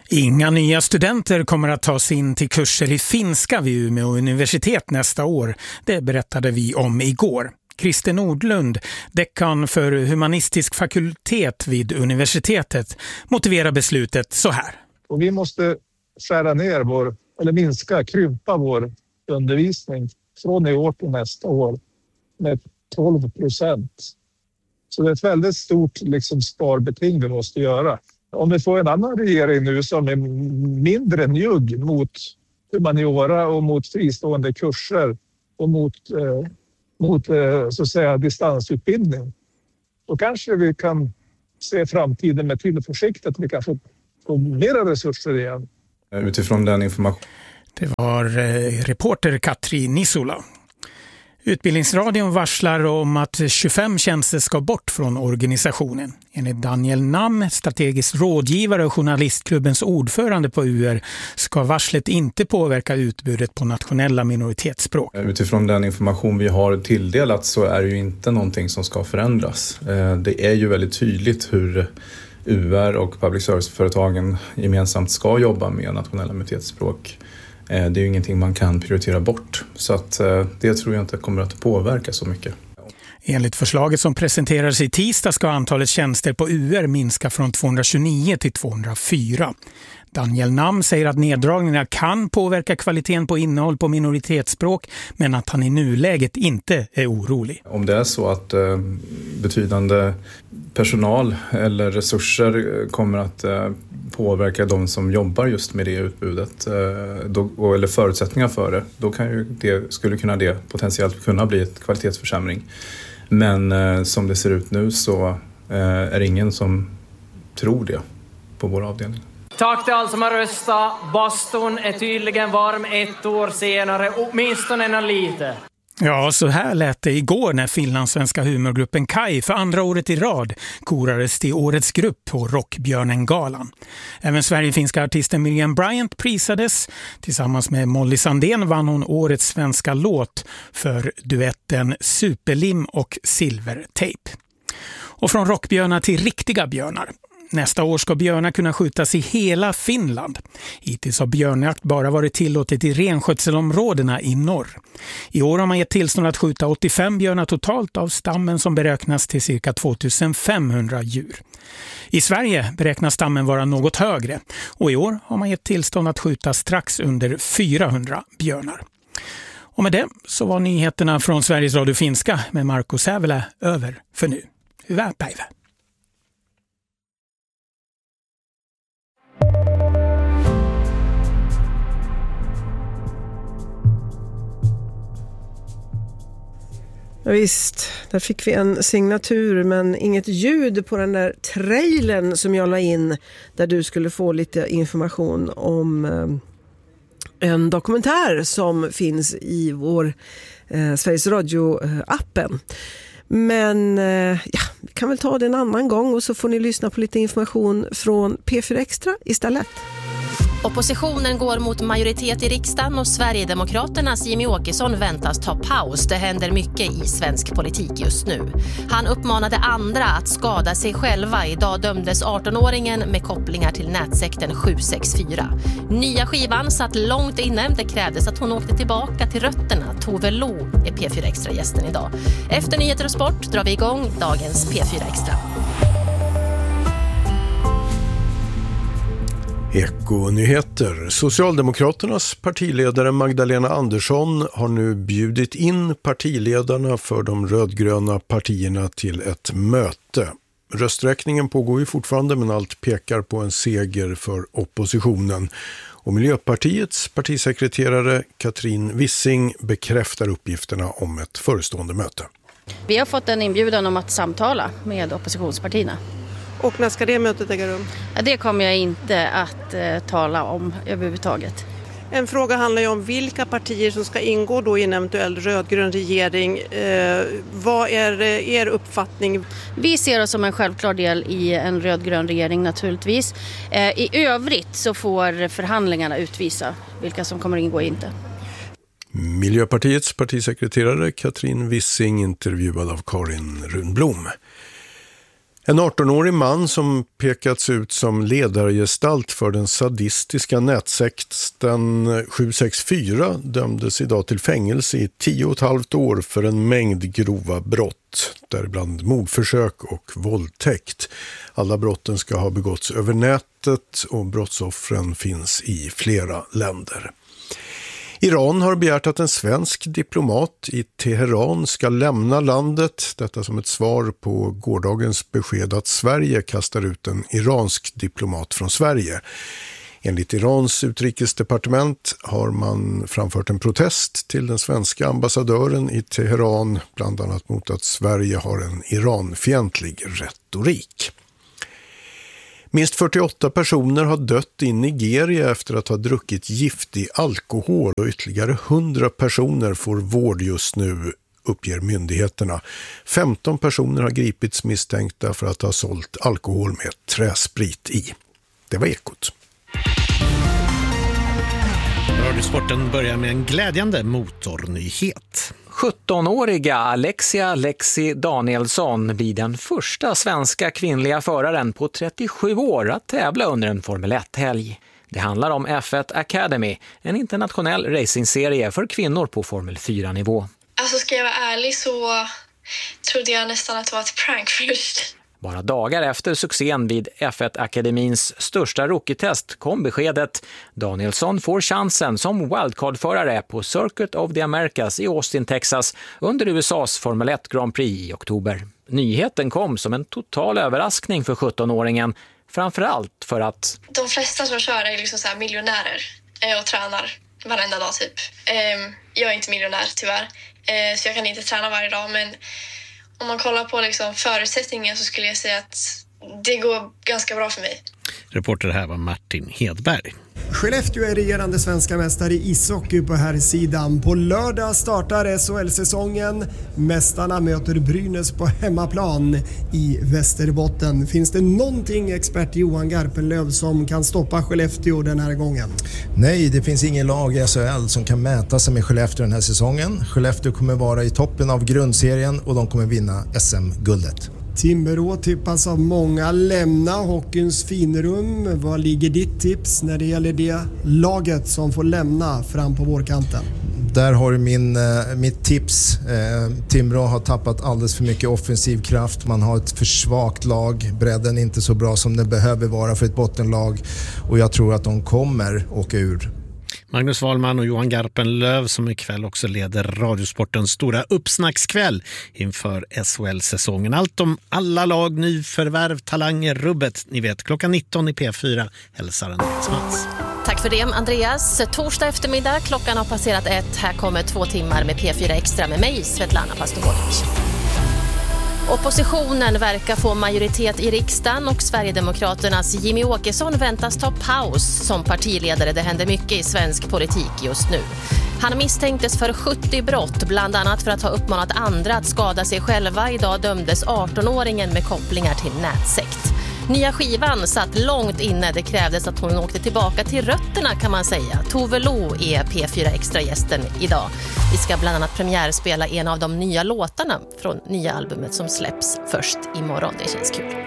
Inga nya studenter kommer att tas in till kurser i finska vid Umeå universitet nästa år. Det berättade vi om igår. Christer Nordlund, dekan för humanistisk fakultet vid universitetet, motiverar beslutet så här. Och vi måste skära ner krympa vår undervisning från i år till nästa år med 12%. Så det är ett väldigt stort sparbeting vi måste göra. Om vi får en annan regering nu som är mindre njugg mot humaniora och mot fristående kurser och mot så att säga distansutbildning, då kanske vi kan se framtiden med tillförsikt att vi kan få mera resurser igen. Utifrån den information. Det var reporter Katri Nisola. Utbildningsradion varslar om att 25 tjänster ska bort från organisationen. Enligt Daniel Nam, strategisk rådgivare och journalistklubbens ordförande på UR, ska varslet inte påverka utbudet på nationella minoritetsspråk. Utifrån den information vi har tilldelat så är det ju inte någonting som ska förändras. Det är ju väldigt tydligt hur UR och public service-företagen gemensamt ska jobba med nationella minoritetsspråk. Det är ju ingenting man kan prioritera bort, så att det tror jag inte kommer att påverka så mycket. Enligt förslaget som presenterades i tisdag ska antalet tjänster på UR minska från 229 till 204. Daniel Nam säger att neddragningarna kan påverka kvaliteten på innehåll på minoritetsspråk, men att han i nuläget inte är orolig. Om det är så att betydande personal eller resurser kommer att påverka de som jobbar just med det utbudet eller förutsättningar för det, då kan ju det potentiellt kunna bli ett kvalitetsförsämring. Men som det ser ut nu så är det ingen som tror det på vår avdelning. Tack till alla som har röstat. Bastun är tydligen varm 1 år senare, åtminstone en lite. Ja, så här lät det igår när finlandssvenska humorgruppen Kai för andra året i rad korades till årets grupp på Rockbjörnen-galan. Även Sverigefinska artisten Miriam Bryant prisades. Tillsammans med Molly Sandén vann hon årets svenska låt för duetten Superlim och Silvertejp. Och från rockbjörnar till riktiga björnar. Nästa år ska björnar kunna skjutas i hela Finland. Hittills har björnjakt bara varit tillåtet i renskötselområdena i norr. I år har man gett tillstånd att skjuta 85 björnar totalt av stammen som beräknas till cirka 2500 djur. I Sverige beräknas stammen vara något högre och i år har man gett tillstånd att skjuta strax under 400 björnar. Och med det så var nyheterna från Sveriges Radio Finska med Marko Sävelä över för nu. Hyvää päivää! Ja, visst, där fick vi en signatur men inget ljud på den där trailern som jag la in där du skulle få lite information om en dokumentär som finns i vår Sveriges Radio-appen. Men vi kan väl ta det en annan gång och så får ni lyssna på lite information från P4 Extra istället. Oppositionen går mot majoritet i riksdagen och Sverigedemokraternas Jimmy Åkesson väntas ta paus. Det händer mycket i svensk politik just nu. Han uppmanade andra att skada sig själva. Idag dömdes 18-åringen med kopplingar till nätsekten 764. Nya skivan satt långt inne. Det krävdes att hon åkte tillbaka till rötterna. Tove Lo är P4 Extra-gästen idag. Efter nyheter och sport drar vi igång dagens P4 Extra. Ekonyheter. Socialdemokraternas partiledare Magdalena Andersson har nu bjudit in partiledarna för de rödgröna partierna till ett möte. Rösträkningen pågår ju fortfarande men allt pekar på en seger för oppositionen. Och Miljöpartiets partisekreterare Katrin Wissing bekräftar uppgifterna om ett förestående möte. Vi har fått en inbjudan om att samtala med oppositionspartierna. Och när ska det mötet äga rum? Det kommer jag inte att tala om överhuvudtaget. En fråga handlar ju om vilka partier som ska ingå då i en eventuell rödgrön regering. Vad är er uppfattning? Vi ser oss som en självklar del i en rödgrön regering naturligtvis. I övrigt så får förhandlingarna utvisa vilka som kommer att ingå och inte. Miljöpartiets partisekreterare Katrin Wissing intervjuad av Karin Runblom. En 18-årig man som pekats ut som ledargestalt för den sadistiska nätsekten 764 dömdes idag till fängelse i 10,5 år för en mängd grova brott, däribland mordförsök och våldtäkt. Alla brotten ska ha begåtts över nätet och brottsoffren finns i flera länder. Iran har begärt att en svensk diplomat i Teheran ska lämna landet. Detta som ett svar på gårdagens besked att Sverige kastar ut en iransk diplomat från Sverige. Enligt Irans utrikesdepartement har man framfört en protest till den svenska ambassadören i Teheran, bland annat mot att Sverige har en Iranfientlig retorik. Minst 48 personer har dött i Nigeria efter att ha druckit giftig alkohol och ytterligare 100 personer får vård just nu, uppger myndigheterna. 15 personer har gripits misstänkta för att ha sålt alkohol med träsprit i. Det var Ekot. Radiosporten börjar med en glädjande motornyhet. 17-åriga Alexia Lexi Danielsson blir den första svenska kvinnliga föraren på 37 år att tävla under en Formel 1-helg. Det handlar om F1 Academy, en internationell racingserie för kvinnor på Formel 4-nivå. Alltså ska jag vara ärlig så trodde jag nästan att det var ett prank först. Bara dagar efter succén vid F1 Akademins största rookie-test kom beskedet: Danielsson får chansen som wildcard-förare på Circuit of the Americas i Austin, Texas under USAs Formel 1 Grand Prix i oktober. Nyheten kom som en total överraskning för 17-åringen, framförallt för att de flesta som kör är liksom så här miljonärer och tränar varenda dag typ. Jag är inte miljonär tyvärr, så jag kan inte träna varje dag, men om man kollar på liksom förutsättningar så skulle jag säga att det går ganska bra för mig. Reporter här var Martin Hedberg. Skellefteå är regerande svenska mästare i ishockey på här sidan. På lördag startar SHL-säsongen. Mästarna möter Brynäs på hemmaplan i Västerbotten. Finns det någonting expert Johan Garpenlöv som kan stoppa Skellefteå den här gången? Nej, det finns ingen lag i SHL som kan mäta sig med Skellefteå den här säsongen. Skellefteå kommer vara i toppen av grundserien och de kommer vinna SM-guldet. Timrå tippas av många lämna hockeyns finrum. Vad ligger ditt tips när det gäller det laget som får lämna fram på vårkanten? Där har du mitt tips. Timrå har tappat alldeles för mycket offensiv kraft. Man har ett för svagt lag. Bredden är inte så bra som det behöver vara för ett bottenlag. Och jag tror att de kommer åka ur. Magnus Wahlman och Johan Garpenlöv som ikväll också leder Radiosportens stora uppsnackskväll inför SHL-säsongen. Allt om alla lag, nyförvärv, talanger, rubbet. Ni vet, klockan 19 i P4 hälsar en Mats. Tack för det, Andreas. Torsdag eftermiddag, klockan har passerat 1. Här kommer 2 timmar med P4 Extra med mig, Svetlana Pastovovic. Oppositionen verkar få majoritet i riksdagen och Sverigedemokraternas Jimmy Åkesson väntas ta paus som partiledare. Det händer mycket i svensk politik just nu. Han misstänktes för 70 brott, bland annat för att ha uppmanat andra att skada sig själva. Idag dömdes 18-åringen med kopplingar till nätsekt. Nya skivan satt långt inne. Det krävdes att hon åkte tillbaka till rötterna kan man säga. Tove Lo är P4 Extra-gästen idag. Vi ska bland annat premiärspela en av de nya låtarna från nya albumet som släpps först imorgon. Det känns kul.